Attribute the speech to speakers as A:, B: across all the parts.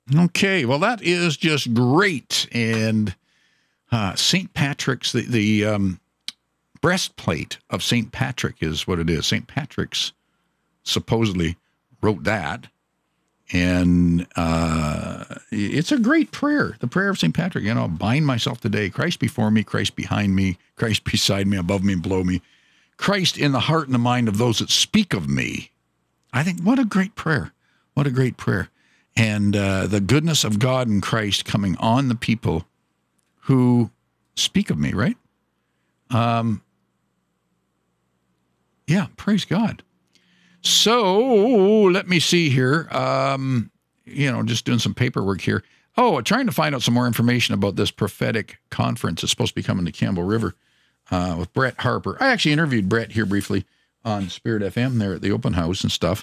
A: Okay, well, that is just great. And St. Patrick's, the breastplate of St. Patrick is what it is. St. Patrick's supposedly wrote that. And it's a great prayer, the prayer of St. Patrick. You know, bind myself today, Christ before me, Christ behind me, Christ beside me, above me, and below me, Christ in the heart and the mind of those that speak of me. I think, what a great prayer. What a great prayer. And the goodness of God and Christ coming on the people who speak of me, right? Yeah, praise God. So let me see here. Just doing some paperwork here. Oh, trying to find out some more information about this prophetic conference that's supposed to be coming to Campbell River with Brett Harper. I actually interviewed Brett here briefly on Spirit FM there at the open house and stuff.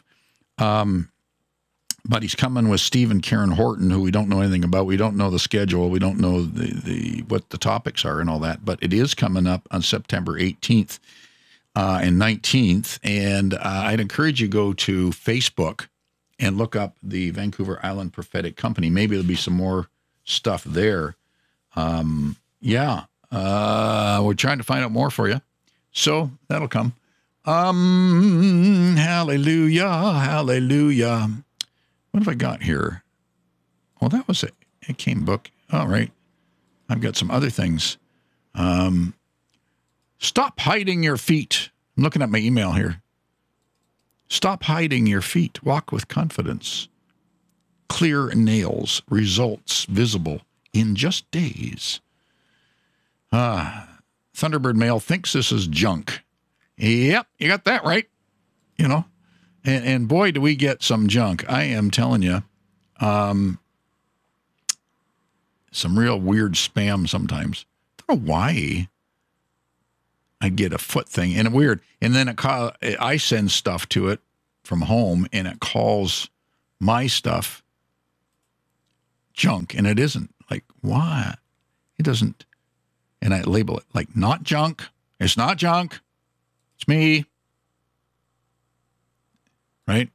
A: But he's coming with Steve and Karen Horton, who we don't know anything about. We don't know the schedule. We don't know what the topics are and all that. But it is coming up on September 18th. And 19th, and I'd encourage you to go to Facebook and look up the Vancouver Island Prophetic Company. Maybe there'll be some more stuff there. We're trying to find out more for you. So that'll come. Hallelujah, hallelujah. What have I got here? Well, that was a came book. All right. I've got some other things. Stop hiding your feet. I'm looking at my email here. Stop hiding your feet. Walk with confidence. Clear nails. Results visible in just days. Thunderbird Mail thinks this is junk. Yep, you got that right. You know, and boy, do we get some junk. I am telling you, some real weird spam sometimes. I don't know why. I get a foot thing and weird. And then I send stuff to it from home and it calls my stuff junk. And it isn't. Like, why? It doesn't. And I label it like not junk. It's not junk. It's me. Right?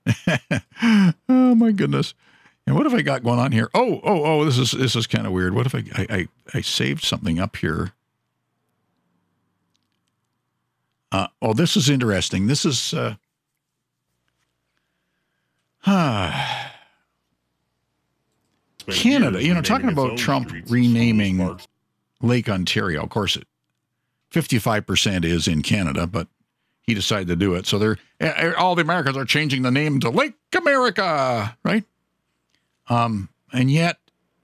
A: Oh my goodness. And what have I got going on here? Oh, this is kind of weird. What if I saved something up here? This is interesting. This is Canada. You know, talking about Trump renaming Lake Ontario. Of course, 55% is in Canada, but he decided to do it. So all the Americans are changing the name to Lake America, right? And yet,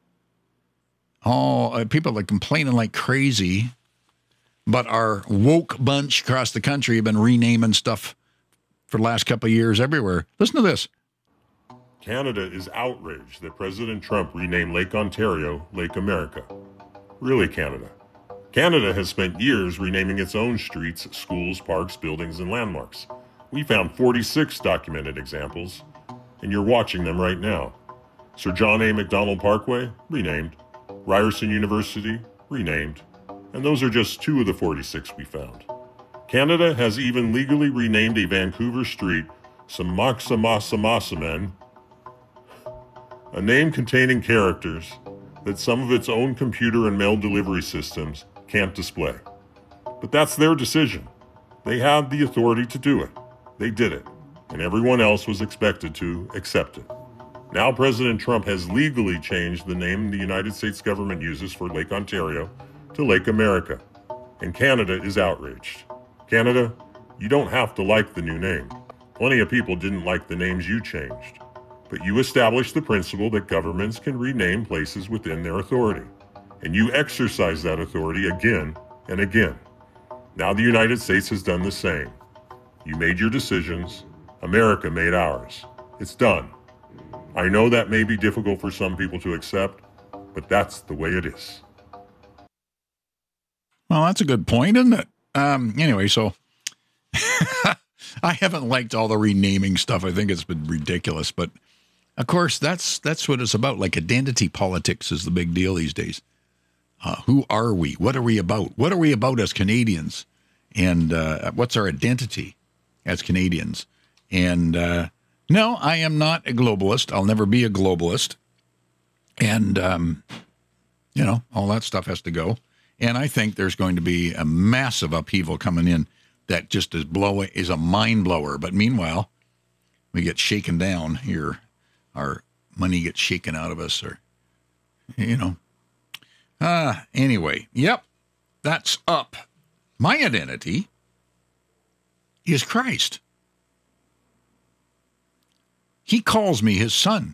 A: people are complaining like crazy. But our woke bunch across the country have been renaming stuff for the last couple of years everywhere. Listen to this.
B: Canada is outraged that President Trump renamed Lake Ontario Lake America. Really, Canada. Canada has spent years renaming its own streets, schools, parks, buildings, and landmarks. We found 46 documented examples, and you're watching them right now. Sir John A. Macdonald Parkway, renamed. Ryerson University, renamed. And those are just 2 of the 46 we found. Canada has even legally renamed a Vancouver street Samaksamasa, a name containing characters that some of its own computer and mail delivery systems can't display. But that's their decision. They had the authority to do it. They did it, and everyone else was expected to accept it. Now President Trump has legally changed the name the United States government uses for Lake Ontario to Lake America, and Canada is outraged. Canada, you don't have to like the new name. Plenty of people didn't like the names you changed, but you established the principle that governments can rename places within their authority, and you exercise that authority again and again. Now the United States has done the same. You made your decisions, America made ours. It's done. I know that may be difficult for some people to accept, but that's the way it is.
A: Well, that's a good point, isn't it? Anyway, so I haven't liked all the renaming stuff. I think it's been ridiculous, but of course, that's what it's about. Like identity politics is the big deal these days. Who are we? What are we about? What are we about as Canadians? And what's our identity as Canadians? And no, I am not a globalist. I'll never be a globalist. And, all that stuff has to go. And I think there's going to be a massive upheaval coming in that just is a mind blower. But meanwhile, we get shaken down here. Our money gets shaken out of us, anyway, yep, that's up. My identity is Christ. He calls me his son.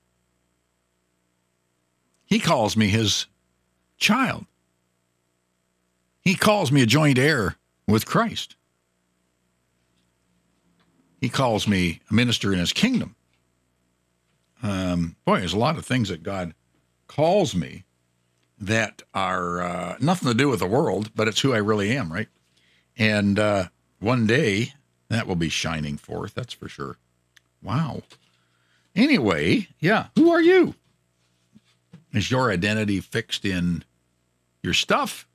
A: He calls me his child. He calls me a joint heir with Christ. He calls me a minister in his kingdom. There's a lot of things that God calls me that are nothing to do with the world, but it's who I really am, right? And one day that will be shining forth, that's for sure. Wow. Anyway, yeah, who are you? Is your identity fixed in your stuff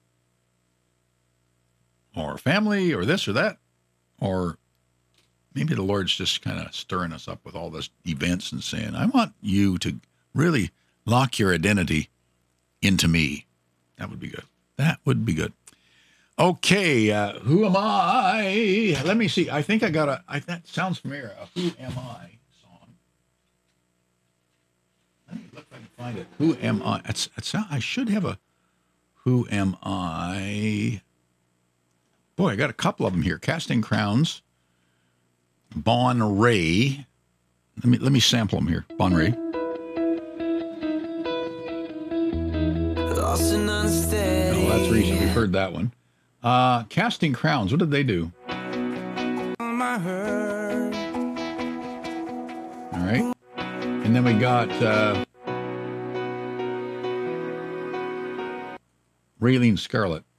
A: or family or this or that? Or maybe the Lord's just kind of stirring us up with all this events and saying, I want you to really lock your identity into me. That would be good. That would be good. Okay, who am I? Let me see. I think I got that sounds familiar, a Who Am I song. Let me look if I can find it. Who am I? I should have a Who Am I? Boy, I got a couple of them here. Casting Crowns, Bon Ray. Let me sample them here. Bon Ray.
C: Lost and unsteady.
A: Oh, that's recent. We've heard that one. Casting Crowns. What did they do?
C: My hurt.
A: All right. And then we got Raylene Scarlett.